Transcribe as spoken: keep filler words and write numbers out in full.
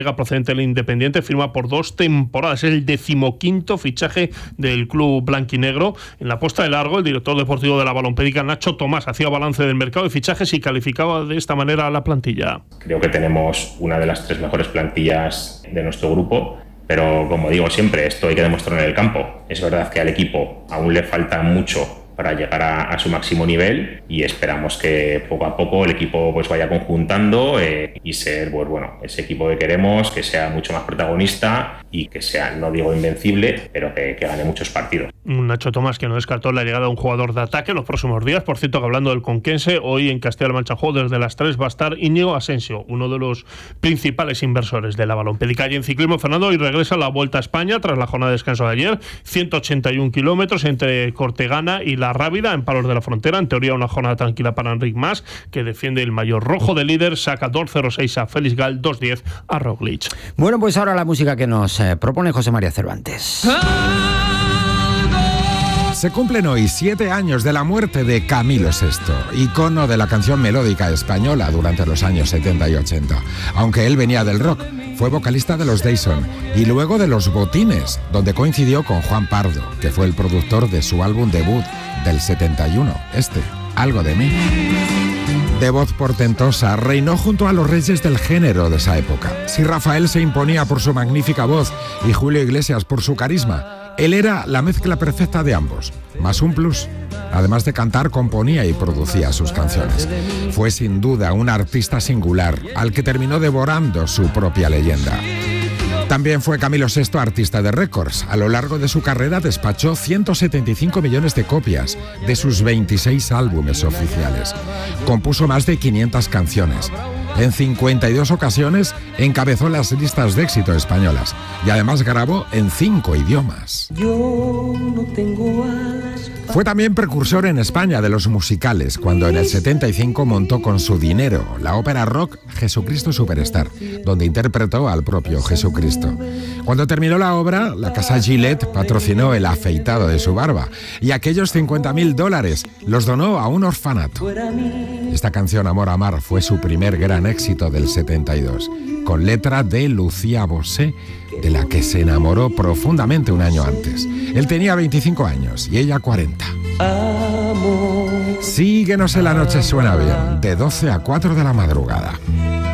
procedente del Independiente, firma por dos temporadas. Es el decimoquinto fichaje del club blanquinegro. En la puesta de largo, el director deportivo de la Balompédica, Nacho Tomás, hacía balance del mercado de fichajes y calificaba de esta manera a la plantilla. Creo que tenemos una de las tres mejores plantillas de nuestro grupo, pero como digo siempre, esto hay que demostrarlo en el campo. Es verdad que al equipo aún le falta mucho para llegar a, a su máximo nivel, y esperamos que poco a poco el equipo pues vaya conjuntando eh, y ser pues, bueno, ese equipo que queremos, que sea mucho más protagonista y que sea, no digo invencible, pero que, que gane muchos partidos. Nacho Tomás, que no descartó la llegada de un jugador de ataque en los próximos días. Por cierto, que hablando del conquense, hoy en Castilla-La Mancha Juego desde las tres va a estar Íñigo Asensio, uno de los principales inversores de la Balompédica. Y en ciclismo, Fernando, y regresa la Vuelta a España tras la jornada de descanso de ayer. ciento ochenta y un kilómetros entre Cortegana y La Rábida, en Palos de la Frontera. En teoría una jornada tranquila para Enric Mas, que defiende el maillot rojo de líder. Saca dos cero seis a Félix Gal, dos diez a Roglic. Bueno, pues ahora la música que nos eh, propone José María Cervantes. Se cumplen hoy siete años de la muerte de Camilo sexto, icono de la canción melódica española durante los años setenta y ochenta. Aunque él venía del rock, fue vocalista de los Dyson y luego de Los Botines, donde coincidió con Juan Pardo, que fue el productor de su álbum debut del setenta y uno, este, Algo de mí. De voz portentosa, reinó junto a los reyes del género de esa época. Si Rafael se imponía por su magnífica voz y Julio Iglesias por su carisma, él era la mezcla perfecta de ambos, más un plus. Además de cantar, componía y producía sus canciones. Fue sin duda un artista singular, al que terminó devorando su propia leyenda. También fue Camilo sexto artista de récords. A lo largo de su carrera despachó ciento setenta y cinco millones de copias de sus veintiséis álbumes oficiales. Compuso más de quinientas canciones. En cincuenta y dos ocasiones encabezó las listas de éxito españolas y además grabó en cinco idiomas. Yo no tengo alas. Fue también precursor en España de los musicales, cuando en el setenta y cinco montó con su dinero la ópera rock Jesucristo Superstar, donde interpretó al propio Jesucristo. Cuando terminó la obra, la casa Gillette patrocinó el afeitado de su barba y aquellos cincuenta mil dólares los donó a un orfanato. Esta canción, Amor a Amar, fue su primer gran éxito del setenta y dos, con letra de Lucía Bosé, de la que se enamoró profundamente un año antes. Él tenía veinticinco años y ella cuarenta. Amor. Síguenos en La Noche Suena Bien, de doce a cuatro de la madrugada.